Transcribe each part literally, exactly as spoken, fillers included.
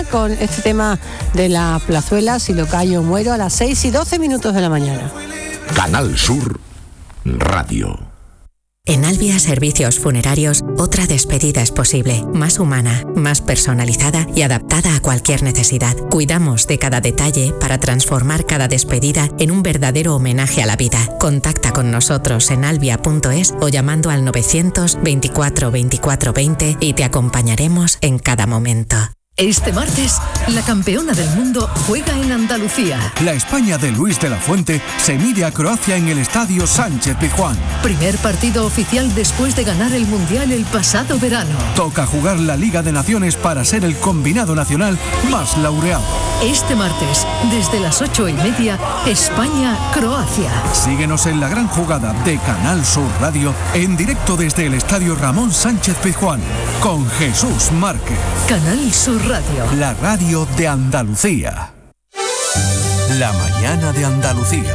con este tema de la plazuela, Si lo callo muero, a las seis y doce minutos de la mañana. Canal Sur Radio. En Albia Servicios Funerarios, otra despedida es posible, más humana, más personalizada y adaptada a cualquier necesidad. Cuidamos de cada detalle para transformar cada despedida en un verdadero homenaje a la vida. Contacta con nosotros en albia punto es o llamando al novecientos veinticuatro veinticuatro veinte y te acompañaremos en cada momento. Este martes, la campeona del mundo juega en Andalucía. La España de Luis de la Fuente se mide a Croacia en el Estadio Sánchez-Pizjuán. Primer partido oficial después de ganar el Mundial el pasado verano. Toca jugar la Liga de Naciones para ser el combinado nacional más laureado. Este martes, desde las ocho y media, España-Croacia. Síguenos en la gran jugada de Canal Sur Radio, en directo desde el Estadio Ramón Sánchez-Pizjuán, con Jesús Márquez. Canal Sur Radio. La radio de Andalucía. La mañana de Andalucía.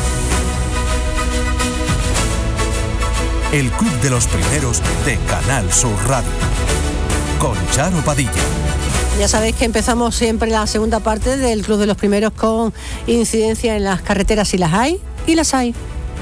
El Club de los Primeros de Canal Sur Radio. Con Charo Padilla. Ya sabéis que empezamos siempre la segunda parte del Club de los Primeros con incidencia en las carreteras, si las hay, y las hay.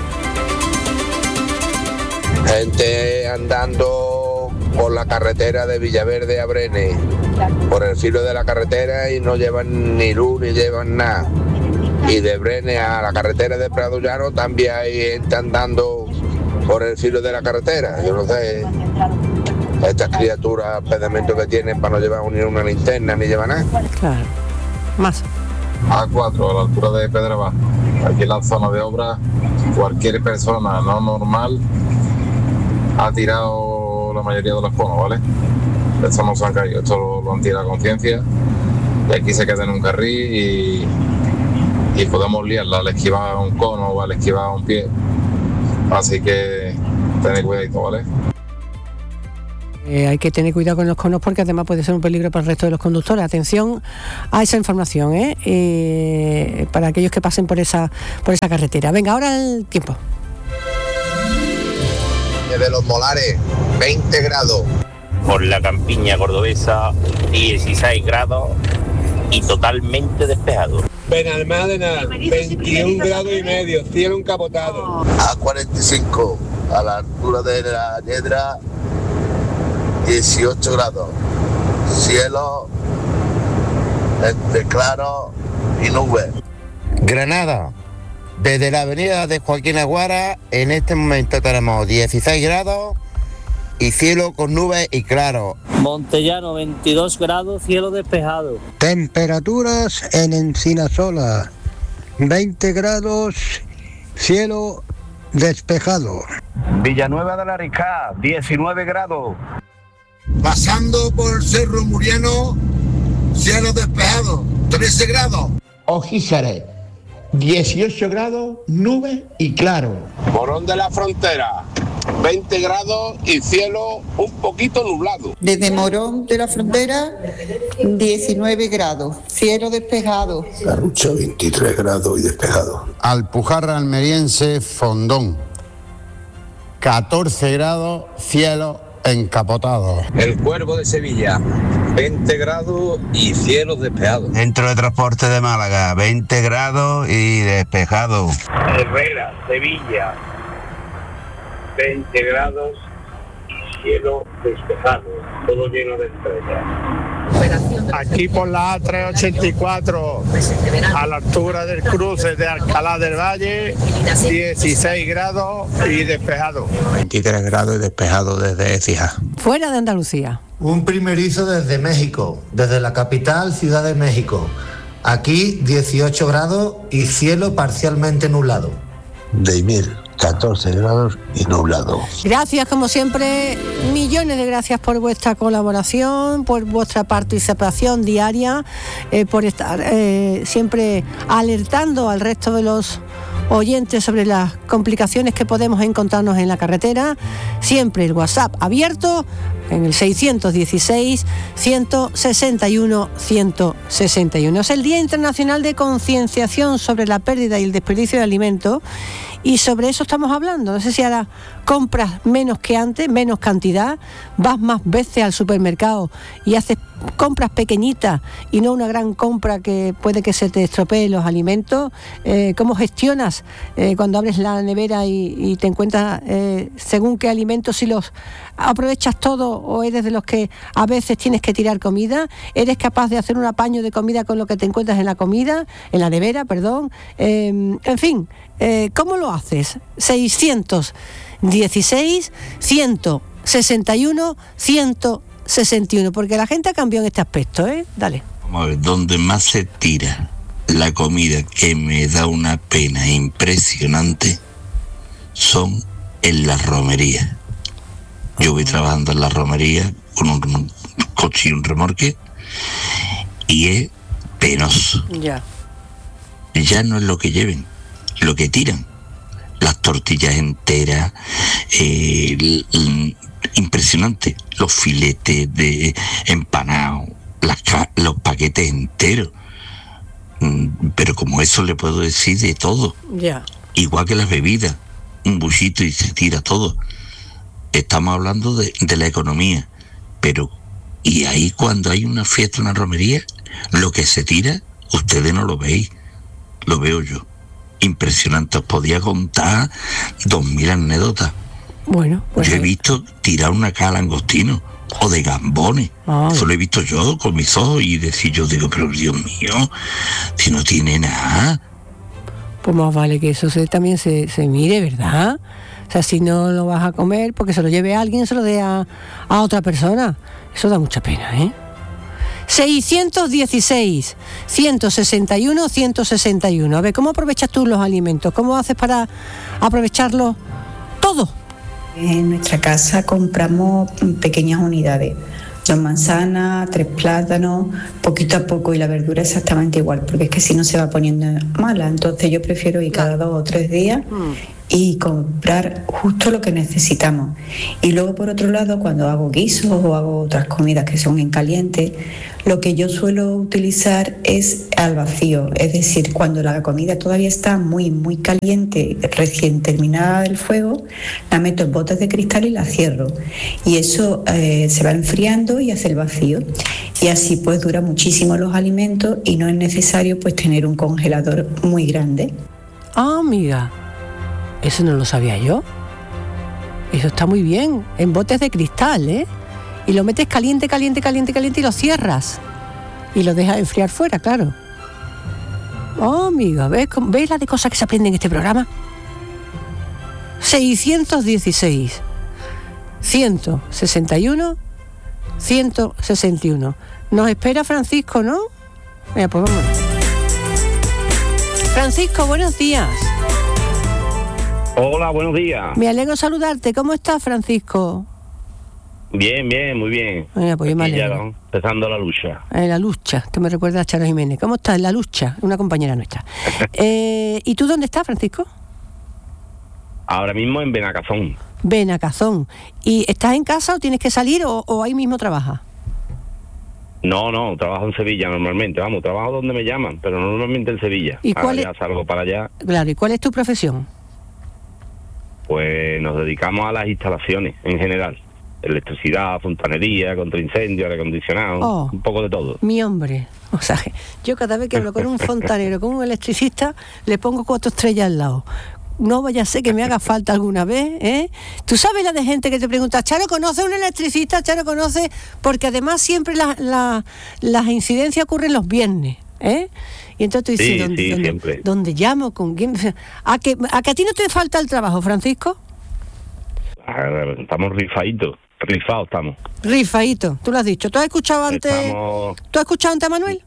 Gente andando por la carretera de Villaverde a Brenes, por el filo de la carretera, y no llevan ni luz ni llevan nada. Y de Brenes a la carretera de Prado Llano también hay gente andando por el filo de la carretera. Yo no sé, estas criaturas, pedamentos que tienen para no llevar ni una linterna ni llevar nada. Claro, más. A cuatro, a la altura de Pedrabá. Aquí en la zona de obra, cualquier persona no normal ha tirado la mayoría de los conos, ¿vale? Estos no se han caído, esto lo, lo han tirado a conciencia, y aquí se queda en un carril y, y podemos liarla al esquivar un cono o al esquivar un pie. Así que tened cuidado, ¿vale? Eh, hay que tener cuidado con los conos porque además puede ser un peligro para el resto de los conductores. Atención a esa información, ¿eh? Eh, para aquellos que pasen por esa, por esa carretera. Venga, ahora el tiempo. De los Molares, veinte grados. Por la campiña cordobesa, dieciséis grados y totalmente despejado. Benalmádena, veintiún grados y medio, cielo encapotado. A cuarenta y cinco, a la altura de la Yedra, dieciocho grados. Cielo entre claro y nubes. Granada, desde la avenida de Joaquín Aguara, en este momento tenemos dieciséis grados y cielo con nubes y claro. Montellano, veintidós grados, cielo despejado. Temperaturas en Encinasola, veinte grados, cielo despejado. Villanueva de la Ricá, diecinueve grados. Pasando por el Cerro Muriano, cielo despejado, trece grados. Ojízares, dieciocho grados, nubes y claro. Morón de la Frontera, veinte grados y cielo un poquito nublado. Desde Morón de la Frontera, diecinueve grados, cielo despejado. Garrucha, veintitrés grados y despejado. Alpujarra Almeriense, Fondón, catorce grados, cielo encapotado. El Cuervo de Sevilla, veinte grados y cielo despejado. Centro de Transporte de Málaga, veinte grados y despejado. Herrera, Sevilla, veinte grados y cielo despejado, todo lleno de estrellas. Aquí por la A trescientos ochenta y cuatro, a la altura del cruce de Alcalá del Valle, dieciséis grados y despejado. veintitrés grados y despejado desde Écija. Fuera de Andalucía. Un primerizo desde México, desde la capital, Ciudad de México. Aquí dieciocho grados y cielo parcialmente nublado. Deimir, catorce grados y nublado. Gracias, como siempre, millones de gracias por vuestra colaboración, por vuestra participación diaria, eh, por estar eh, siempre alertando al resto de los oyentes sobre las complicaciones que podemos encontrarnos en la carretera. Siempre el WhatsApp abierto en el seiscientos dieciséis, ciento sesenta y uno, ciento sesenta y uno. Es el Día Internacional de Concienciación sobre la pérdida y el desperdicio de alimentos, y sobre eso estamos hablando. No sé si ahora compras menos que antes, menos cantidad, vas más veces al supermercado y haces compras pequeñitas y no una gran compra que puede que se te estropeen los alimentos. Eh, ¿Cómo gestionas eh, cuando abres la nevera y, y te encuentras eh, según qué alimentos, si los aprovechas todo o eres de los que a veces tienes que tirar comida? ¿Eres capaz de hacer un apaño de comida con lo que te encuentras en la comida, en la nevera, perdón? Eh, en fin, eh, ¿cómo lo haces? seiscientos dieciséis, ciento sesenta y uno, ciento sesenta y uno, porque la gente ha cambiado en este aspecto, ¿eh? Dale. Vamos a ver, donde más se tira la comida, que me da una pena impresionante, son en las romerías. Yo voy trabajando en la romería con un, un coche y un remorque y es penoso. Ya. Ya no es lo que lleven, lo que tiran. Las tortillas enteras, eh, l- l- impresionante, los filetes de empanado, las ca- los paquetes enteros. Mm, pero como eso le puedo decir de todo. Ya. Igual que las bebidas, un buchito y se tira todo. Estamos hablando de, de la economía, pero y ahí cuando hay una fiesta, una romería, lo que se tira, ustedes no lo veis, lo veo yo. Impresionante, os podía contar dos mil anécdotas. Bueno, pues yo he visto tirar una caja de langostino o de gambones. Ay. Eso lo he visto yo con mis ojos y decir, yo digo, pero Dios mío, si no tiene nada. Pues más vale que eso se, también se, se mire, ¿verdad? O sea, si no lo vas a comer, porque se lo lleve a alguien, se lo dé a, a otra persona. Eso da mucha pena, ¿eh? seiscientos dieciséis, ciento sesenta y uno, ciento sesenta y uno. A ver, ¿cómo aprovechas tú los alimentos? ¿Cómo haces para aprovecharlos todo? En nuestra casa compramos pequeñas unidades, dos manzanas, tres plátanos, poquito a poco, y la verdura exactamente igual, porque es que si no se va poniendo mala. Entonces yo prefiero ir cada dos o tres días y comprar justo lo que necesitamos. Y luego, por otro lado, cuando hago guisos o hago otras comidas que son en caliente, lo que yo suelo utilizar es al vacío, es decir, cuando la comida todavía está muy, muy caliente, recién terminada del fuego, la meto en botes de cristal y la cierro. Y eso eh, se va enfriando y hace el vacío. Y así pues dura muchísimo los alimentos y no es necesario pues tener un congelador muy grande. Ah, amiga, eso no lo sabía yo. Eso está muy bien, en botes de cristal, ¿eh? Y lo metes caliente, caliente, caliente, caliente y lo cierras. Y lo dejas enfriar fuera, claro. Oh, amiga, ¿ves, ¿ves la de cosas que se aprenden en este programa? seiscientos dieciséis, ciento sesenta y uno, ciento sesenta y uno. Nos espera Francisco, ¿no? Mira, pues vámonos. Francisco, buenos días. Hola, buenos días. Me alegro saludarte. ¿Cómo estás, Francisco? Bien, bien, muy bien. Mira, pues yo me Aquí ya alegro. empezando la lucha. En la lucha. Esto me recuerda a Charo Jiménez. ¿Cómo estás? En la lucha. Una compañera nuestra. eh, ¿Y tú dónde estás, Francisco? Ahora mismo en Benacazón. Benacazón. ¿Y estás en casa o tienes que salir o, o ahí mismo trabajas? No, no, trabajo en Sevilla normalmente. Vamos, trabajo donde me llaman, pero normalmente en Sevilla. ¿Y Ahora cuál ya salgo para allá. Claro. ¿Y cuál es tu profesión? Pues nos dedicamos a las instalaciones en general. Electricidad, fontanería, contra incendio, aire acondicionado, Oh. un poco de todo. Mi hombre. O sea, yo cada vez que hablo con un fontanero, con un electricista, le pongo cuatro estrellas al lado. No vaya a ser que me haga falta alguna vez, ¿eh? Tú sabes la de gente que te pregunta, Charo, ¿conoce un electricista? Charo, ¿conoce? Porque además siempre la, la, las incidencias ocurren los viernes, ¿eh? Y entonces tú dices, Sí, ¿dónde, sí, dónde- siempre. dónde llamo? ¿Con quién? ¿A que, ¿A que a ti no te falta el trabajo, Francisco? Ah, Estamos rifaditos, rifados estamos. Rifadito, tú lo has dicho. ¿Tú has escuchado antes, Estamos... ¿tú has escuchado antes a Manuel?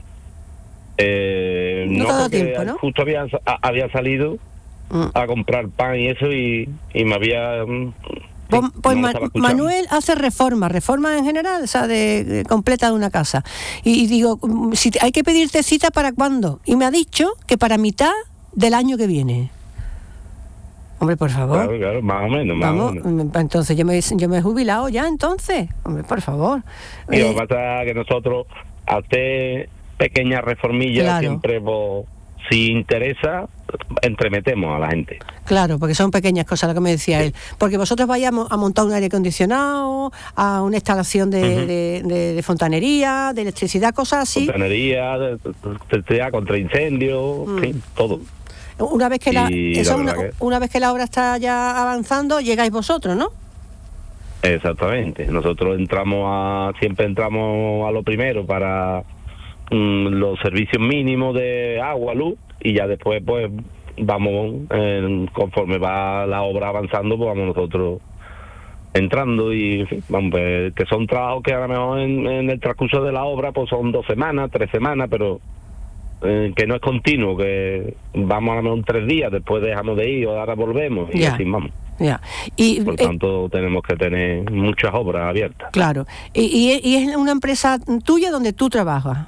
Eh, No no, te ha dado porque tiempo, ¿no? justo había, a- había salido a comprar pan y eso y, y me había... mm, Pues, pues no lo Ma- estaba escuchando. Manuel hace reformas, reformas en general, o sea, de, de completa de una casa. Y, y digo, mm, si te- hay que pedirte cita para cuándo. Y me ha dicho que para mitad del año que viene. Hombre, por favor. Claro, claro, más o menos, más Vamos, o menos. entonces yo me, yo me he jubilado ya, entonces. Hombre, por favor. Y lo Eh, que pasa es que nosotros, al hacer pequeñas reformillas, Claro. siempre, pues, si interesa, entremetemos a la gente. Claro, porque son pequeñas cosas lo que me decía él. Porque vosotros vais a, mo- a montar un aire acondicionado, a una instalación de, Ujú. de- de- de fontanería, de electricidad, cosas así. Fontanería, de- de- electricidad contra incendios, Mm. en fin, todo. Una vez que la, Y eso la una, verdad que- una vez que la obra está ya avanzando, llegáis vosotros, ¿no? Exactamente. Nosotros entramos a, siempre entramos a lo primero para mm, los servicios mínimos de agua, luz, y ya después, pues, vamos, eh, conforme va la obra avanzando, pues vamos nosotros entrando y, en fin, vamos, pues, que son trabajos que a lo mejor en, en el transcurso de la obra, pues son dos semanas, tres semanas, pero eh, que no es continuo, que vamos a lo mejor tres días, después dejamos de ir, o ahora volvemos, y Ya. así vamos. Ya. Y, Por eh, tanto, tenemos que tener muchas obras abiertas. claro. Y, y- y es una empresa tuya donde tú trabajas.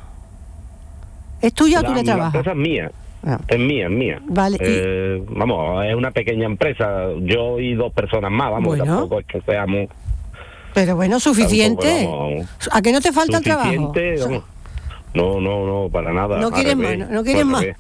¿Es tuya o La, tú le la trabajas? empresa es mía, Ah. es mía, es mía. Vale, y- Eh, vamos, es una pequeña empresa, yo y dos personas más, vamos, Bueno. tampoco es que seamos... Pero bueno, suficiente. tampoco, vamos, ¿A que no te falta el trabajo? suficiente, vamos. No, no, no, para nada. No al quieres más, revés, no, no quieres al más. revés.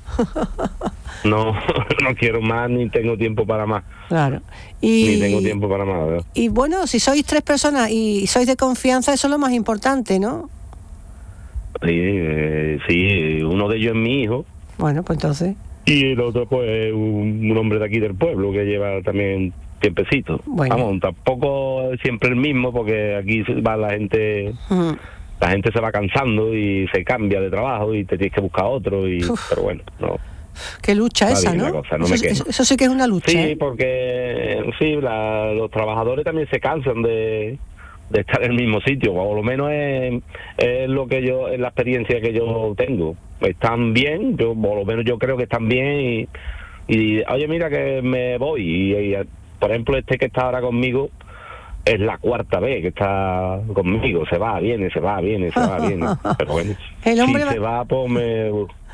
No, no quiero más, ni tengo tiempo para más. Claro. Ni tengo Y, tiempo para más. ¿verdad? y bueno, si sois tres personas y sois de confianza, eso es lo más importante, ¿no? Sí, eh, sí, uno de ellos es mi hijo. Bueno, pues entonces. Y el otro, pues, un, un hombre de aquí del pueblo que lleva también tiempecito. Bueno. Vamos, tampoco es siempre el mismo, porque aquí va la gente, mm, la gente se va cansando y se cambia de trabajo y te tienes que buscar otro. y Uf. Pero bueno, no. Qué lucha Está esa, bien ¿no? la cosa, no eso, me quejo. eso- eso sí que es una lucha. Sí, ¿eh? porque sí, la- los trabajadores también se cansan de, de estar en el mismo sitio, o por lo menos es, es lo que yo, es la experiencia que yo tengo. Están bien, yo por lo menos yo creo que están bien y, y oye, mira que me voy y, y, por ejemplo, este que está ahora conmigo es la cuarta vez que está conmigo, se va, viene, se va, viene, se va, viene, pero bueno, El hombre si va- se va, pues me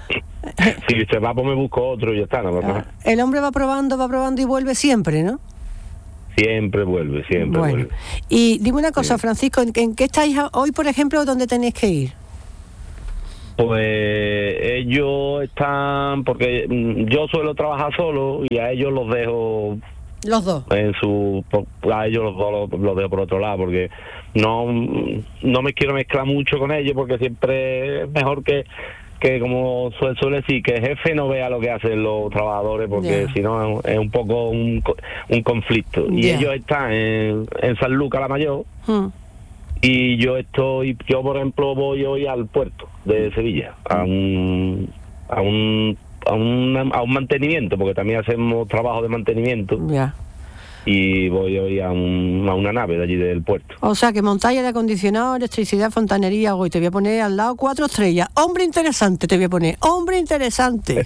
si se va, pues me busco otro y ya está, no pasa nada. El hombre va probando, va probando y vuelve siempre, ¿no? Siempre vuelve, siempre Bueno. vuelve. Y dime una cosa, Francisco, ¿en, en qué estáis a- hoy, por ejemplo, dónde tenéis que ir? Pues ellos están, porque mm, yo suelo trabajar solo y a ellos los dejo Los dos. en su, por- a ellos los dos los, los dejo por otro lado, porque no, no me quiero mezclar mucho con ellos, porque siempre es mejor que, que como suele, suele decir, que el jefe no vea lo que hacen los trabajadores, porque Ya. si no es un poco un, co- un conflicto. Y Ya. ellos están en, en San Lucas la Mayor, Mm. y yo estoy, yo por ejemplo voy hoy al puerto de Sevilla a un a un a un, a un mantenimiento, porque también hacemos trabajo de mantenimiento, Ya. y voy hoy a, un, a una nave de allí del puerto. O sea, que montáis aire acondicionado, electricidad, fontanería, hoy te voy a poner al lado cuatro estrellas. Hombre interesante te voy a poner. Hombre interesante.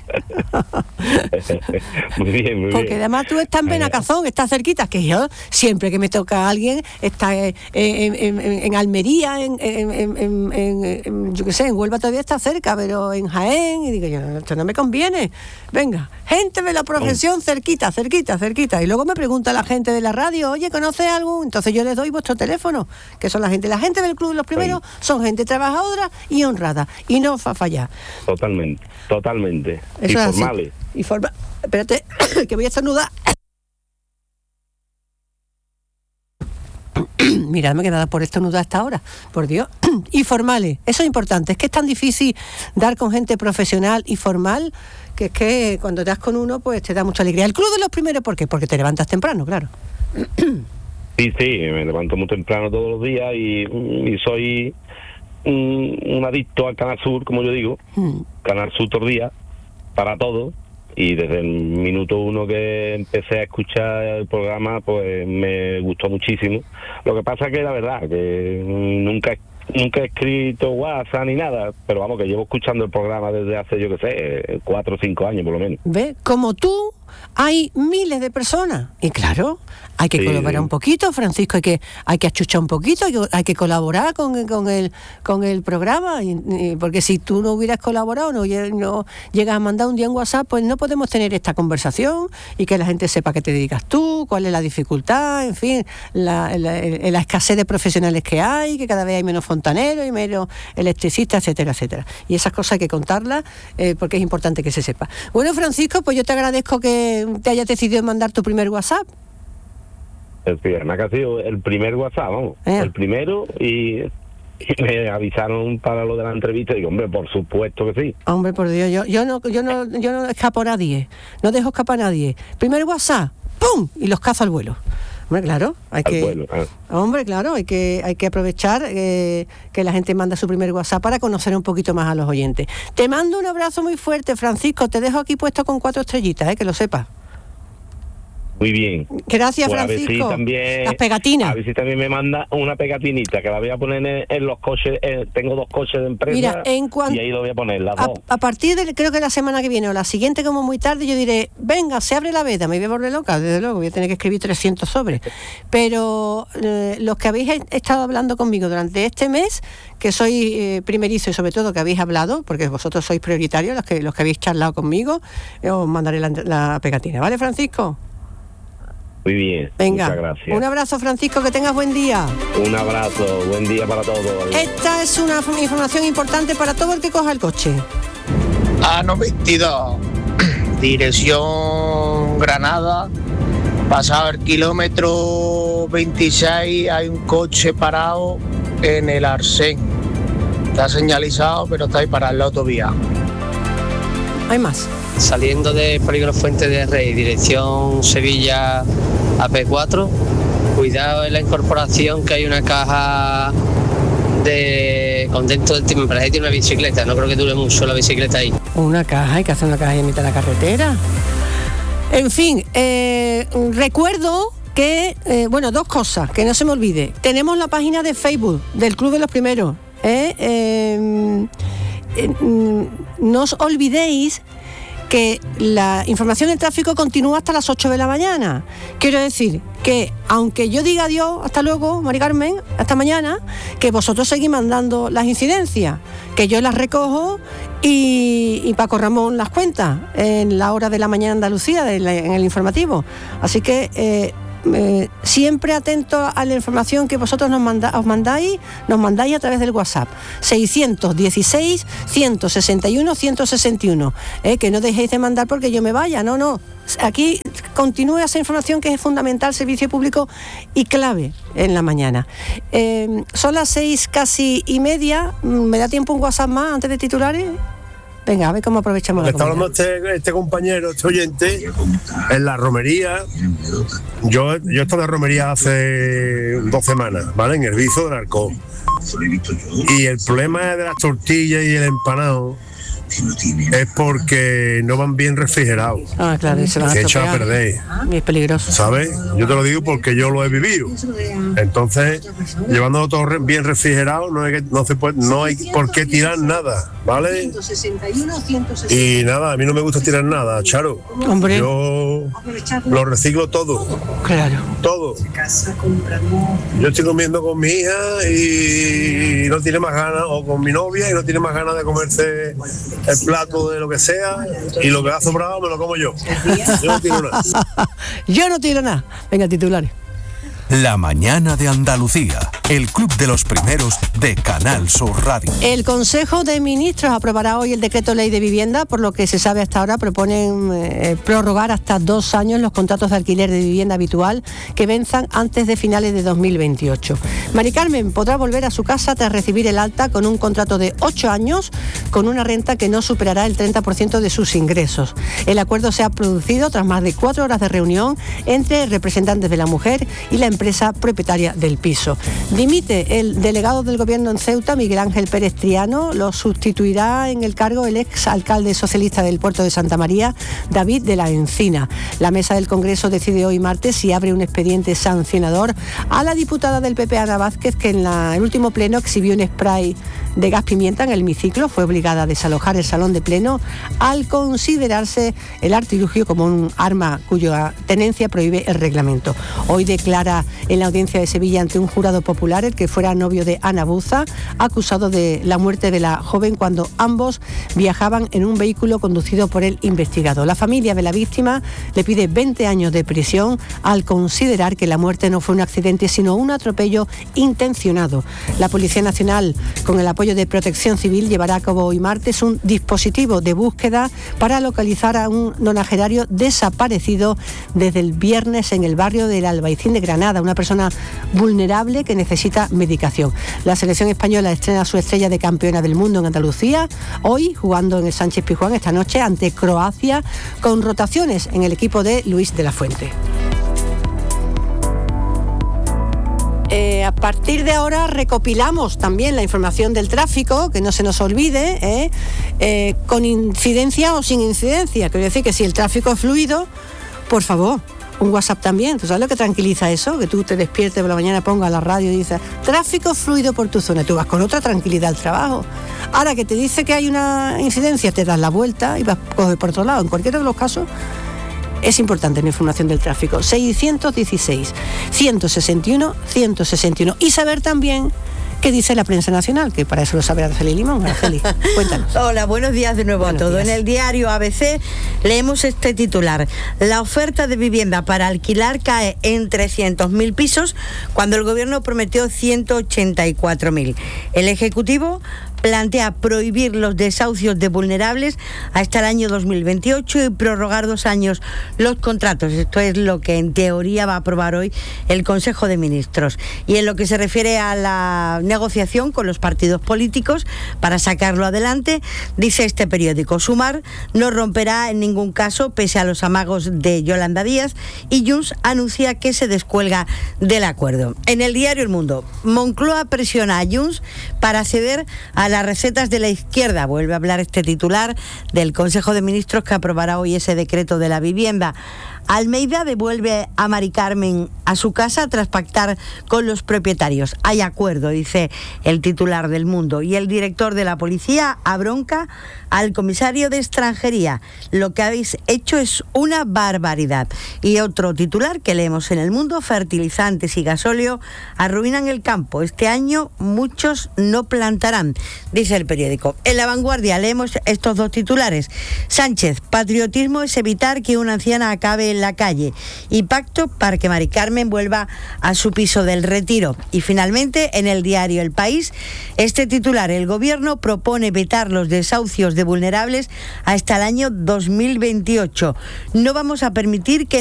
Muy bien, muy Porque bien. además tú estás en Benacazón, estás cerquita, que yo siempre que me toca a alguien, está en, en, en- en Almería, en, en, en- en- en- en- yo qué sé, en Huelva todavía está cerca, pero en Jaén, y digo yo, esto no me conviene. Venga, gente de la profesión cerquita, cerquita, cerquita. Y luego me pregunta la gente de la radio, oye, ¿conoces algo? Entonces yo les doy vuestro teléfono, que son la gente. La gente del Club de los Primeros son gente trabajadora y honrada, y no fa fallar. Totalmente, totalmente. Eso es así. Informales. Y forma... Espérate, que voy a estornudar. Mira, me he quedado por estornudar hasta ahora, por Dios. Y formales, eso es importante. Es que es tan difícil dar con gente profesional y formal, que es que cuando te das con uno, pues te da mucha alegría. El Club de los Primeros, ¿por qué? Porque te levantas temprano, claro. Sí, sí, me levanto muy temprano todos los días y, y soy un, un adicto al Canal Sur, como yo digo. Mm. Canal Sur todos los días, para todo. Y desde el minuto uno que empecé a escuchar el programa, pues me gustó muchísimo. Lo que pasa que la verdad, que nunca nunca he escrito WhatsApp ni nada, pero vamos, que llevo escuchando el programa desde hace, yo qué sé, cuatro o cinco años por lo menos. ¿Ves? Como tú, hay miles de personas. Y claro, hay que sí, colaborar un poquito, Francisco, hay que hay que achuchar un poquito, hay que, hay que colaborar con, con, el, con el programa, y, y, porque si tú no hubieras colaborado, no, no llegas a mandar un día un WhatsApp, pues no podemos tener esta conversación y que la gente sepa qué te dedicas tú, cuál es la dificultad, en fin, la, la, la, la escasez de profesionales que hay, que cada vez hay menos fontaneros y menos electricistas, etcétera, etcétera. Y esas cosas hay que contarlas eh, porque es importante que se sepa. Bueno, Francisco, pues yo te agradezco que te hayas decidido mandar tu primer WhatsApp. El primer, que ha sido el primer WhatsApp, vamos, eh. el primero, y, y me avisaron para lo de la entrevista y digo, hombre, por supuesto que sí. Hombre, por Dios, yo, yo no yo no yo no escapo a nadie, no dejo escapar a nadie. Primer WhatsApp, ¡pum! Y los cazo al vuelo. Hombre, claro, hay al que vuelo, eh. hombre, claro, hay que hay que aprovechar eh, que la gente manda su primer WhatsApp para conocer un poquito más a los oyentes. Te mando un abrazo muy fuerte, Francisco, te dejo aquí puesto con cuatro estrellitas, eh, que lo sepas. Muy bien. Gracias, pues Francisco. A ver si también, las pegatinas. A ver si también me manda una pegatinita, que la voy a poner en, en los coches. Eh, tengo dos coches de empresa. Mira, en cuan... y ahí lo voy a poner, las a, dos. A partir de, creo que la semana que viene o la siguiente, como muy tarde, yo diré, venga, se abre la veda. Me voy a volver loca, desde luego, voy a tener que escribir trescientos sobres. Pero eh, los que habéis estado hablando conmigo durante este mes, que soy eh, primerizo y sobre todo que habéis hablado, porque vosotros sois prioritarios, los que, los que habéis charlado conmigo, eh, os mandaré la, la pegatina. ¿Vale, Francisco? Muy bien, venga, muchas gracias. Un abrazo, Francisco, que tengas buen día. Un abrazo, buen día para todos. Esta es una información importante para todo el que coja el coche. A noventa y dos, dirección Granada, pasado el kilómetro veintiséis, hay un coche parado en el Arsén. Está señalizado, pero está ahí parado en la autovía. Hay más. Saliendo de Polígono Fuente de Rey, dirección Sevilla A P cuatro, cuidado en la incorporación, que hay una caja de con dentro del timón, parece que tiene una bicicleta, no creo que dure mucho la bicicleta ahí. Una caja, hay que hacer una caja ahí en mitad de la carretera. En fin, eh, recuerdo que, eh, bueno, dos cosas, que no se me olvide. Tenemos la página de Facebook del Club de los Primeros. ¿eh? Eh, eh, no os olvidéis que la información del tráfico continúa hasta las ocho de la mañana. Quiero decir que, aunque yo diga adiós, hasta luego, Mari Carmen, hasta mañana, que vosotros seguís mandando las incidencias, que yo las recojo y, y Paco Ramón las cuenta en la hora de la mañana Andalucía, de la, en el informativo. Así que eh, eh, siempre atento a la información que vosotros nos manda, os mandáis, nos mandáis a través del WhatsApp seiscientos dieciséis, ciento sesenta y uno, ciento sesenta y uno, eh, que no dejéis de mandar porque yo me vaya, no, no, aquí continúe esa información que es fundamental, servicio público y clave en la mañana. Eh, son las seis casi y media, ¿me da tiempo un WhatsApp más antes de titulares? Venga, a ver cómo aprovechamos la Está hablando este, este compañero, este oyente, en la romería. Yo, yo he estado de romería hace dos semanas, ¿vale? En el Viso del Arcón. Y el problema de las tortillas y el empanado es porque no van bien refrigerados. Ah, claro, se van a se echan a perder. Y es peligroso. ¿Sabes? Yo te lo digo porque yo lo he vivido. Entonces, llevándolo todo bien refrigerado, no hay, que, no se puede, no hay por qué tirar nada, ¿vale? Y nada, a mí no me gusta tirar nada, Charo. Hombre. Yo lo reciclo todo. Claro. Todo. Yo estoy comiendo con mi hija y no tiene más ganas, o con mi novia y no tiene más ganas de comerse el plato de lo que sea, y lo que ha sobrado me lo como yo. Yo no tiro nada. Yo no tiro nada. Venga, titulares. La mañana de Andalucía, el club de los primeros de Canal Sur Radio. El Consejo de Ministros aprobará hoy el decreto ley de vivienda, por lo que se sabe hasta ahora proponen eh, prorrogar hasta dos años los contratos de alquiler de vivienda habitual que venzan antes de finales de dos mil veintiocho. Mari Carmen podrá volver a su casa tras recibir el alta con un contrato de ocho años con una renta que no superará el treinta por ciento de sus ingresos. El acuerdo se ha producido tras más de cuatro horas de reunión entre representantes de la mujer y la empresa empresa propietaria del piso. Dimite el delegado del Gobierno en Ceuta, Miguel Ángel Pérez Triano. Lo sustituirá en el cargo el ex alcalde socialista del puerto de Santa María, David de la Encina. La mesa del Congreso decide hoy martes si abre un expediente sancionador a la diputada del P P, Ana Vázquez, que en la, el último pleno exhibió un spray de gas pimienta en el hemiciclo. Fue obligada a desalojar el salón de pleno al considerarse el artilugio como un arma cuya tenencia prohíbe el reglamento. Hoy declara en la audiencia de Sevilla ante un jurado popular el que fuera novio de Ana Buza, acusado de la muerte de la joven cuando ambos viajaban en un vehículo conducido por el investigado. La familia de la víctima le pide veinte años de prisión al considerar que la muerte no fue un accidente sino un atropello intencionado. La Policía Nacional, con el apoyo de Protección Civil, llevará a cabo hoy martes un dispositivo de búsqueda para localizar a un nonagerario desaparecido desde el viernes en el barrio del Albaicín de Granada, una persona vulnerable que necesita medicación. La selección española estrena su estrella de campeona del mundo en Andalucía, hoy jugando en el Sánchez Pizjuán, esta noche ante Croacia, con rotaciones en el equipo de Luis de la Fuente. Eh, a partir de ahora recopilamos también la información del tráfico, que no se nos olvide, ¿eh? Eh, con incidencia o sin incidencia. Quiero decir que si el tráfico es fluido, por favor, un WhatsApp también. ¿Tú sabes lo que tranquiliza eso? Que tú te despiertes por la mañana, pongas la radio y dices, tráfico fluido por tu zona. Tú vas con otra tranquilidad al trabajo. Ahora que te dice que hay una incidencia, te das la vuelta y vas a coger por otro lado. En cualquiera de los casos, es importante la información del tráfico. seiscientos dieciséis, ciento sesenta y uno, ciento sesenta y uno. Y saber también qué dice la prensa nacional, que para eso lo sabe Araceli Limón. Araceli, cuéntanos. Hola, buenos días de nuevo buenos a todos. Días. En el diario A B C leemos este titular. La oferta de vivienda para alquilar cae en trescientos mil pisos cuando el gobierno prometió ciento ochenta y cuatro mil. El Ejecutivo plantea prohibir los desahucios de vulnerables hasta el año dos mil veintiocho y prorrogar dos años los contratos. Esto es lo que en teoría va a aprobar hoy el Consejo de Ministros. Y en lo que se refiere a la negociación con los partidos políticos para sacarlo adelante, dice este periódico, Sumar no romperá en ningún caso pese a los amagos de Yolanda Díaz, y Junts anuncia que se descuelga del acuerdo. En el diario El Mundo, Moncloa presiona a Junts para ceder a las recetas de la izquierda. Vuelve a hablar este titular del Consejo de Ministros que aprobará hoy ese decreto de la vivienda. Almeida devuelve a Mari Carmen a su casa tras pactar con los propietarios. Hay acuerdo, dice el titular del Mundo. Y el director de la policía abronca al comisario de Extranjería. Lo que habéis hecho es una barbaridad. Y otro titular que leemos en El Mundo, fertilizantes y gasóleo arruinan el campo. Este año muchos no plantarán, dice el periódico. En La Vanguardia leemos estos dos titulares. Sánchez, patriotismo es evitar que una anciana acabe en la calle, y pacto para que Mari Carmen vuelva a su piso del Retiro. Y finalmente, en el diario El País, este titular, el gobierno propone vetar los desahucios de vulnerables hasta el año dos mil veintiocho. No vamos a permitir que